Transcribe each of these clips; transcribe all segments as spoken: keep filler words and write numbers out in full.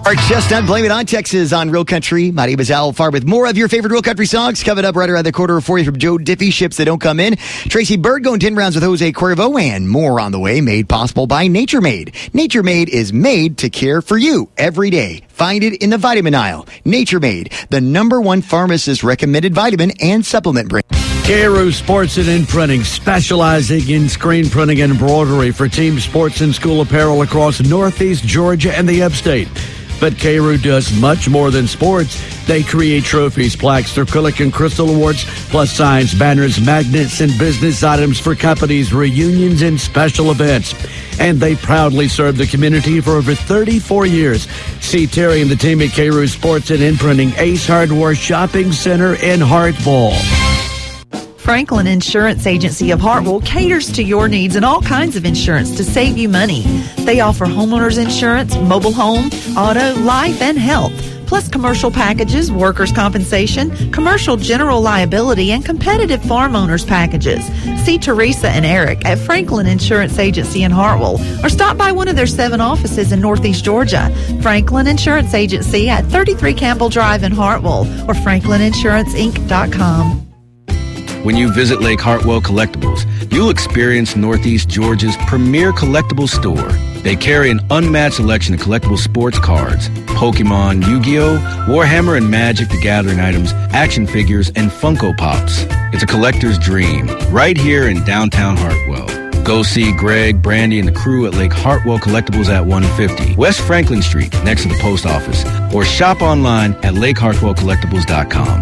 Are just done. Blame It on Texas on Real Country. My name is Al Farr with more of your favorite Real Country songs coming up right around the quarter for you from Joe Diffie, Ships That Don't Come In. Tracy Bird going ten rounds with Jose Cuervo, and more on the way, made possible by Nature Made. Nature Made is made to care for you every day. Find it in the vitamin aisle. Nature Made, the number one pharmacist recommended vitamin and supplement brand. Carew Sports and Imprinting, specializing in screen printing and embroidery for team sports and school apparel across Northeast Georgia and the upstate. But Carew does much more than sports. They create trophies, plaques, acrylic and crystal awards, plus signs, banners, magnets, and business items for companies, reunions, and special events. And they proudly serve the community for over thirty-four years. See Terry and the team at Carew Sports and Imprinting, Ace Hardware Shopping Center in Hartwell. Franklin Insurance Agency of Hartwell caters to your needs in all kinds of insurance to save you money. They offer homeowners insurance, mobile home, auto, life, and health, plus commercial packages, workers' compensation, commercial general liability, and competitive farm owners packages. See Teresa and Eric at Franklin Insurance Agency in Hartwell, or stop by one of their seven offices in Northeast Georgia. Franklin Insurance Agency at thirty-three Campbell Drive in Hartwell, or franklin insurance inc dot com. When you visit Lake Hartwell Collectibles, you'll experience Northeast Georgia's premier collectibles store. They carry an unmatched selection of collectible sports cards, Pokemon, Yu-Gi-Oh!, Warhammer and Magic the Gathering items, action figures, and Funko Pops. It's a collector's dream, right here in downtown Hartwell. Go see Greg, Brandy, and the crew at Lake Hartwell Collectibles at one fifty West Franklin Street, next to the post office, or shop online at lake hartwell collectibles dot com.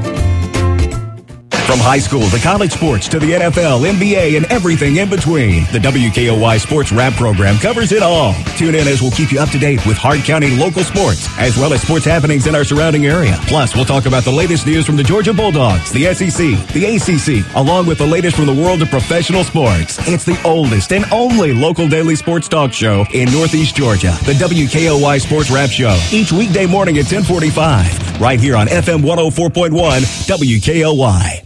From high school to college sports to the N F L, N B A, and everything in between, the W K O Y Sports Wrap program covers it all. Tune in as we'll keep you up to date with Hart County local sports, as well as sports happenings in our surrounding area. Plus, we'll talk about the latest news from the Georgia Bulldogs, the S E C, the A C C, along with the latest from the world of professional sports. It's the oldest and only local daily sports talk show in Northeast Georgia, the W K O Y Sports Wrap Show, each weekday morning at ten forty-five, right here on F M one oh four point one W K O Y.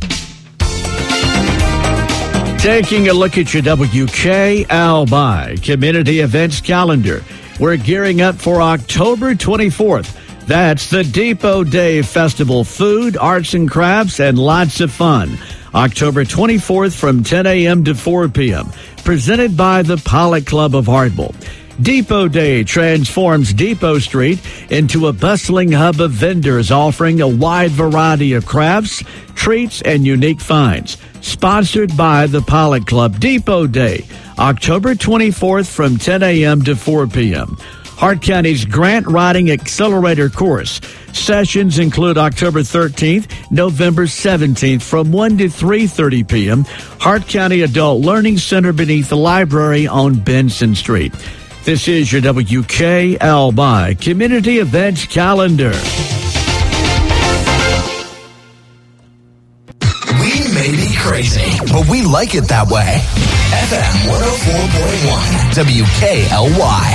Taking a look at your W K L Y community events calendar. We're gearing up for October twenty-fourth. That's the Depot Day Festival. Food, arts and crafts, and lots of fun. October twenty-fourth from ten a.m. to four p.m. Presented by the Pollock Club of Hartwell. Depot Day transforms Depot Street into a bustling hub of vendors offering a wide variety of crafts, treats, and unique finds. Sponsored by the Pollock Club. Depot Day, October twenty-fourth from ten a.m. to four p.m. Hart County's Grant Writing Accelerator course. Sessions include October thirteenth, November seventeenth from one to three thirty p.m. Hart County Adult Learning Center beneath the library on Benson Street. This is your W K L Y Community Events Calendar. We may be crazy, but we like it that way. F M one oh four point one W K L Y.